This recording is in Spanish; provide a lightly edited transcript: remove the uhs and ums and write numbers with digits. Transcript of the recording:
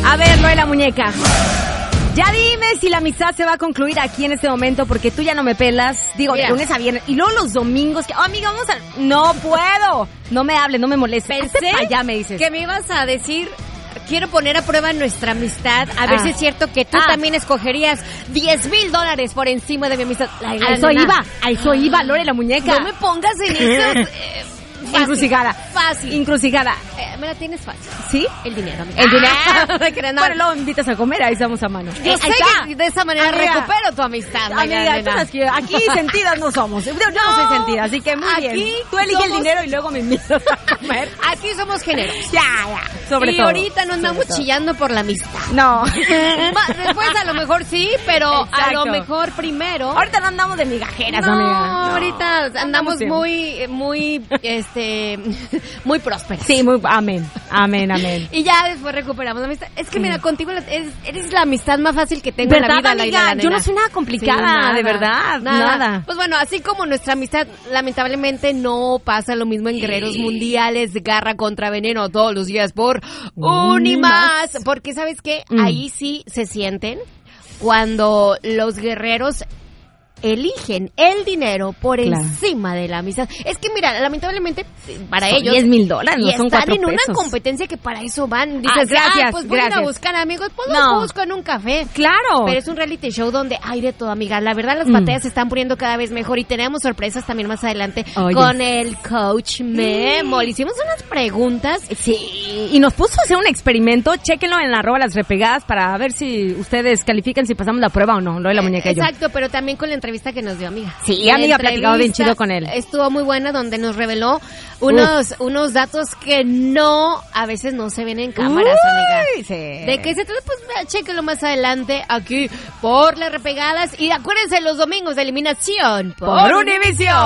A ver, Loe la muñeca. Ya dime si la amistad se va a concluir aquí en este momento, porque tú ya no me pelas. Digo, de lunes a viernes. Y luego los domingos, que, amiga, vamos a... No puedo. No me hables, no me molestes. Pensé allá, me dices. que me ibas a decir... Quiero poner a prueba nuestra amistad, a ver si es cierto que tú también escogerías $10,000 por encima de mi amistad. A eso iba, Lore la muñeca. No me pongas en esos... Encrucijada. Fácil. Encrucijada. Me la tienes fácil. ¿Sí? El dinero, amiga. El dinero. Bueno, luego me invitas a comer, ahí estamos a mano. Yo sé que de esa manera recupero tu amistad. Amiga, tú sabes que aquí sentidas no somos. Yo no soy sentida, así que muy bien. Tú eliges el dinero y luego me invitas a comer. Aquí somos generosos. Ya. Sobre todo. Y ahorita no andamos chillando por la amistad. No. Después a lo mejor sí, pero Exacto. a lo mejor primero. Ahorita no andamos de migajeras, no, amiga. No, ahorita andamos bien. muy muy prósperas. Sí, amén. Y ya después recuperamos la amistad. Es que mira, contigo eres la amistad más fácil que tengo en la vida, amiga? la nena. Yo no soy nada complicada, de verdad, nada. Pues bueno, así como nuestra amistad lamentablemente no pasa lo mismo en Guerreros Mundiales, Garra contra Veneno todos los días por Unimas. Porque ¿sabes qué? Ahí sí se sienten cuando los guerreros eligen el dinero por encima de la amistad. Es que mira, lamentablemente para ellos $10,000, no son 4 están en una pesos. competencia que para eso van. Dices, gracias, pues voy a ir a buscar amigos, pues los busco en un café. Claro. Pero es un reality show donde hay de todo, amiga. La verdad, las batallas se están poniendo cada vez mejor y tenemos sorpresas también más adelante con el coach Memo. Le hicimos unas preguntas. Sí, y nos puso a hacer un experimento. Chéquenlo en @las repegadas para ver si ustedes califican si pasamos la prueba o no. Lo de la muñeca y yo. Exacto, pero también con la entrevista que nos dio, amiga. Sí, amiga, platicado bien chido con él. Estuvo muy buena, donde nos reveló unos datos que a veces no se ven en cámaras, amiga. Sí. ¿De qué se trata? Pues chéquenlo más adelante aquí por Las Repegadas. Y acuérdense, los domingos de eliminación por Univisión.